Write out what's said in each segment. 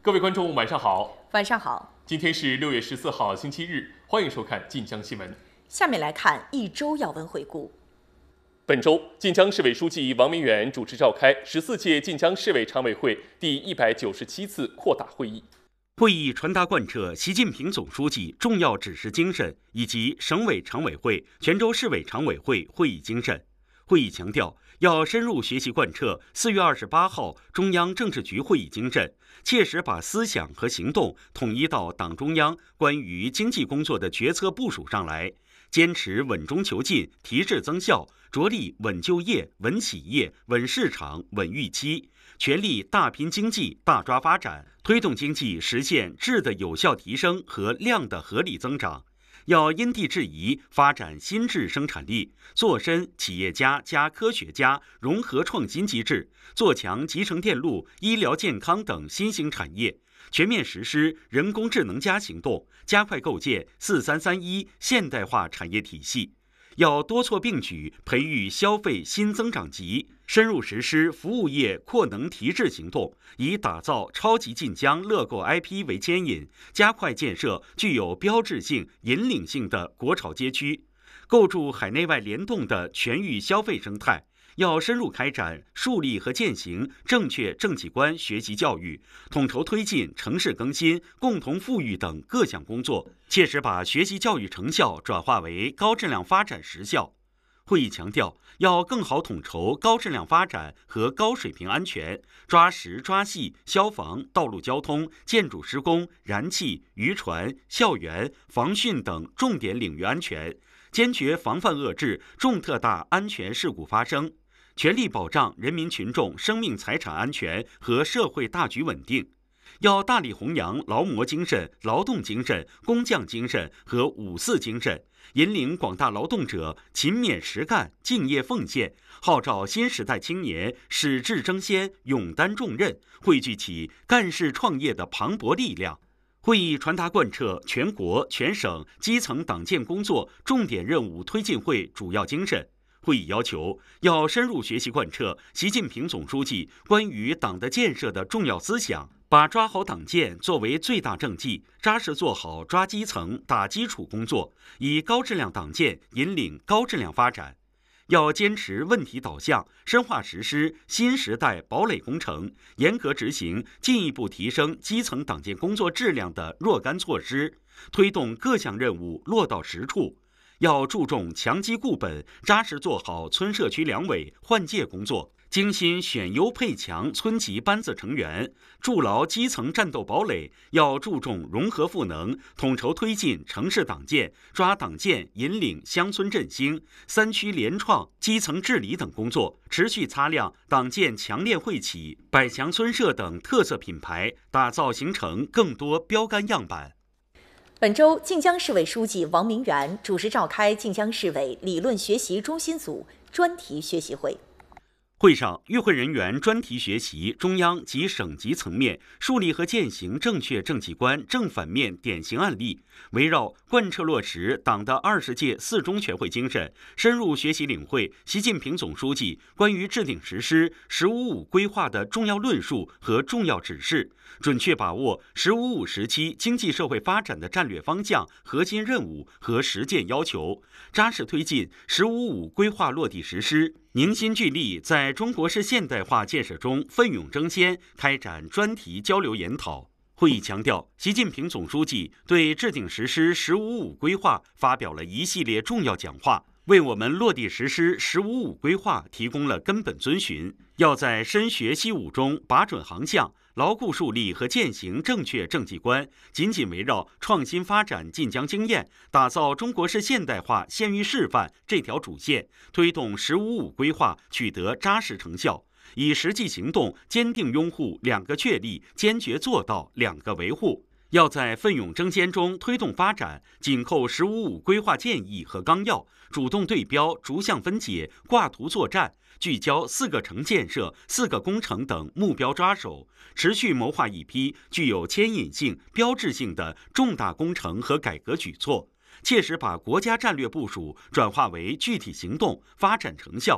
各位观众，晚上好。 晚上好。 今天是6月14号，星期日，欢迎收看晋江新闻。 下面来看一周要闻回顾。 本周，晋江市委书记王明远主持召开14届晋江市委常委会第197次扩大会议。 会议传达贯彻习近平总书记重要指示精神以及省委常委会、泉州市委常委会会议精神。会议强调，要深入学习贯彻4月28号中央政治局会议精神，切实把思想和行动统一到党中央关于经济工作的决策部署上来，坚持稳中求进、提质增效，着力稳就业、稳企业、稳市场、稳预期，全力大拼经济、大抓发展，推动经济实现质的有效提升和量的合理增长。要因地制宜发展新质生产力，做深企业家加科学家融合创新机制，做强集成电路、医疗健康等新兴产业，全面实施人工智能行动，加快构建4331现代化产业体系。要多措并举，培育消费新增长极，深入实施服务业扩能提质行动，以打造超级晋江乐购 IP 为牵引，加快建设具有标志性、引领性的国潮街区，构筑海内外联动的全域消费生态。要深入开展树立和践行正确政绩观学习教育，统筹推进城市更新、共同富裕等各项工作，切实把学习教育成效转化为高质量发展实效。会议强调，要更好统筹高质量发展和高水平安全，抓实抓细消防、道路交通、建筑施工、燃气、渔船、校园、防汛等重点领域安全，坚决防范遏制重特大安全事故发生，全力保障人民群众生命财产安全和社会大局稳定。要大力弘扬劳模精神、劳动精神、工匠精神和5·4精神，引领广大劳动者勤勉实干、敬业奉献，号召新时代青年矢志争先、勇担重任，汇聚起干事创业的磅礴力量。会议传达贯彻全国、全省基层党建工作重点任务推进会主要精神。会议要求，要深入学习贯彻习近平总书记关于党的建设的重要思想，把抓好党建作为最大政绩，扎实做好抓基层、打基础工作，以高质量党建引领高质量发展。要坚持问题导向，深化实施新时代堡垒工程，严格执行进一步提升基层党建工作质量的若干措施，推动各项任务落到实处。要注重强基固本，扎实做好村社区两委换届工作，精心选优配强村级班子成员，筑牢基层战斗堡垒。要注重融合赋能，统筹推进城市党建，抓党建引领乡村振兴、3区联创、基层治理等工作，持续擦亮党建强链惠企、百强村社等特色品牌，打造形成更多标杆样板。 本周，晋江市委书记王明远主持召开晋江市委理论学习中心组专题学习会。 会上，与会人员专题学习中央及省级层面树立和践行正确政绩观正反面典型案例，围绕贯彻落实党的20届4中全会精神，深入学习领会习近平总书记关于制定实施“十五五”规划的重要论述和重要指示，准确把握“十五五”时期经济社会发展的战略方向、核心任务和实践要求，扎实推进“十五五”规划落地实施，凝心聚力在中国式现代化建设中奋勇争先，开展专题交流研讨。会议强调，习近平总书记对制定实施“十五五”规划发表了一系列重要讲话，为我们落地实施“十五五”规划提供了根本遵循。要在深学习武中把准航向，牢固树立和践行正确政绩观，紧紧围绕创新发展晋江经验，打造中国式现代化县域示范这条主线，推动“十五五”规划取得扎实成效，以实际行动坚定拥护2个确立，坚决做到2个维护。要在奋勇争先中推动发展，紧扣“十五五”规划建议和纲要，主动对标、逐项分解、挂图作战，聚焦4个城建设、4个工程等目标抓手，持续谋划一批具有牵引性、标志性的重大工程和改革举措，切实把国家战略部署转化为具体行动、发展成效。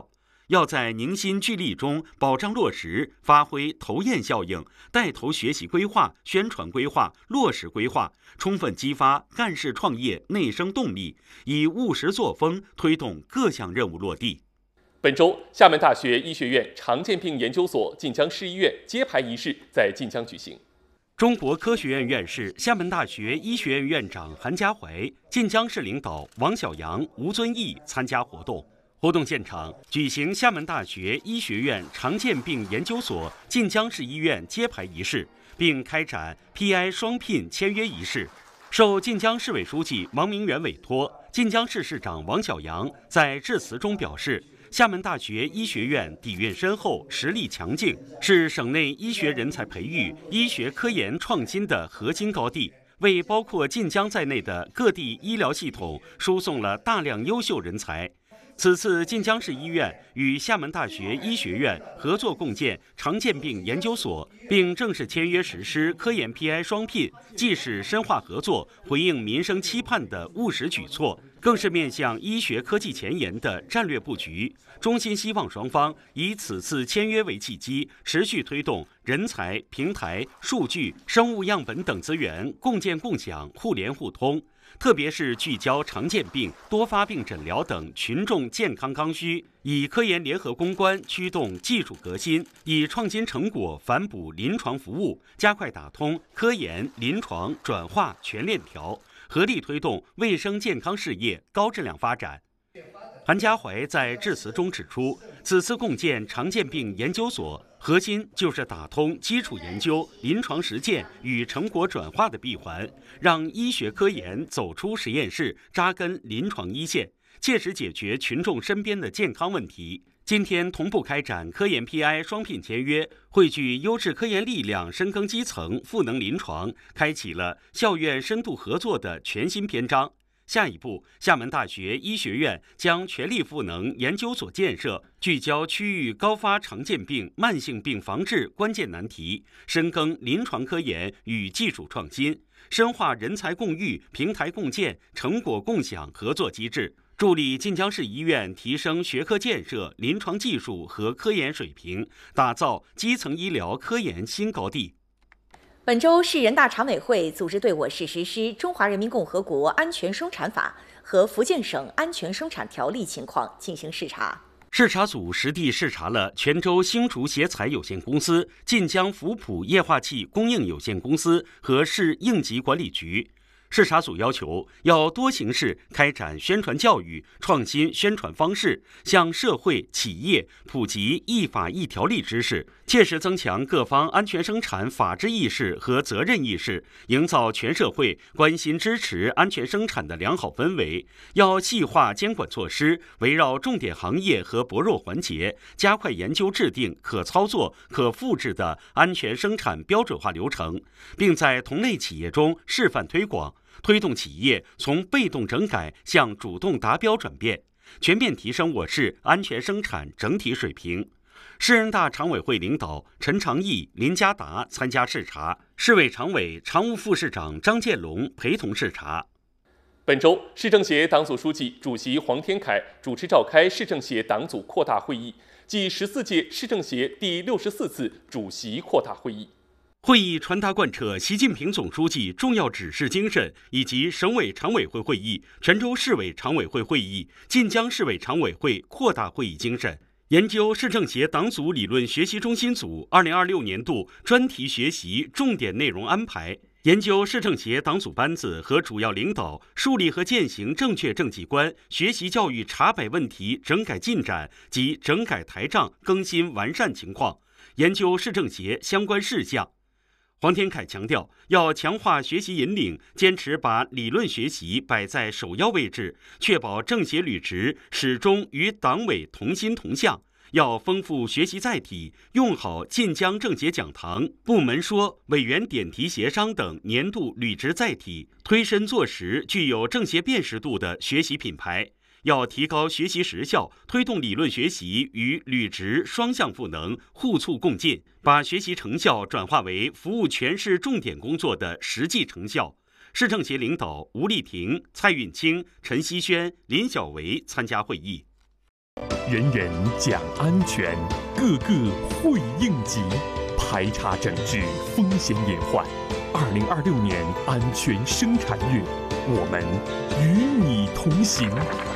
要在凝心聚力中保障落实，发挥头雁效应，带头学习规划、宣传规划、落实规划，充分激发干事创业内生动力，以务实作风推动各项任务落地。 本周，厦门大学医学院常见病研究所晋江市医院揭牌仪式在晋江举行。 中国科学院院士、厦门大学医学院院长韩家怀、晋江市领导王晓阳、吴尊义参加活动。活动现场举行厦门大学医学院常见病研究所晋江市医院揭牌仪式，并开展 PI 双聘签约仪式。受晋江市委书记王明远委托，晋江市市长王晓阳在致辞中表示，厦门大学医学院底蕴深厚，实力强劲，是省内医学人才培育、医学科研创新的核心高地，为包括晋江在内的各地医疗系统输送了大量优秀人才。此次晋江市医院与厦门大学医学院合作共建常见病研究所，并正式签约实施科研 PI 双聘，既是深化合作、回应民生期盼的务实举措，更是面向医学科技前沿的战略布局。衷心希望双方以此次签约为契机，持续推动人才、平台、数据、生物样本等资源共建共享、互联互通。特别是聚焦常见病、多发病诊疗等群众健康刚需，以科研联合攻关驱动技术革新，以创新成果反哺临床服务，加快打通科研、临床转化全链条，合力推动卫生健康事业高质量发展。韩家怀在致辞中指出，此次共建常见病研究所，核心就是打通基础研究、临床实践与成果转化的闭环，让医学科研走出实验室，扎根临床一线，切实解决群众身边的健康问题。今天同步开展科研 PI 双聘签约，汇聚优质科研力量，深耕基层，赋能临床，开启了校院深度合作的全新篇章。下一步，厦门大学医学院将全力赋能研究所建设，聚焦区域高发常见病、慢性病防治关键难题，深耕临床科研与技术创新，深化人才共育、平台共建、成果共享合作机制，助力晋江市医院提升学科建设、临床技术和科研水平，打造基层医疗科研新高地。 本周，市人大常委会组织对我市实施《中华人民共和国安全生产法》和福建省安全生产条例情况进行视察。 视察组实地视察了泉州星竹协材有限公司、晋江福普液化气供应有限公司和市应急管理局。视察组要求要多形式开展宣传教育，创新宣传方式，向社会企业普及一法一条例知识，切实增强各方安全生产法治意识和责任意识，营造全社会关心支持安全生产的良好氛围。要细化监管措施，围绕重点行业和薄弱环节，加快研究制定可操作、可复制的安全生产标准化流程，并在同类企业中示范推广，推动企业从被动整改向主动达标转变，全面提升我市安全生产整体水平。市人大常委会领导陈长义、林家达参加视察，市委常委、常务副市长张建龙陪同视察。 本周，市政协党组书记、主席黄天凯主持召开市政协党组扩大会议暨14届市政协第64次主席扩大会议。 会议传达贯彻习近平总书记重要指示精神，以及省委常委会会议、泉州市委常委会会议、晋江市委常委会扩大会议精神，研究市政协党组理论学习中心组2026年度专题学习重点内容安排，研究市政协党组班子和主要领导树立和践行正确政绩观，学习教育查摆问题整改进展及整改台账更新完善情况，研究市政协相关事项。黄天凯强调，要强化学习引领，坚持把理论学习摆在首要位置，确保政协履职始终与党委同心同向。要丰富学习载体，用好晋江政协讲堂、部门说、委员点题协商等年度履职载体，推身做实具有政协辨识度的学习品牌。要提高学习实效，推动理论学习与履职双向赋能，互促共进，把学习成效转化为服务全市重点工作的实际成效。市政协领导吴丽婷、蔡运清、陈希轩、林小维参加会议。 人人讲安全，个个会应急，排查整治风险隐患。2026年安全生产月，我们与你同行。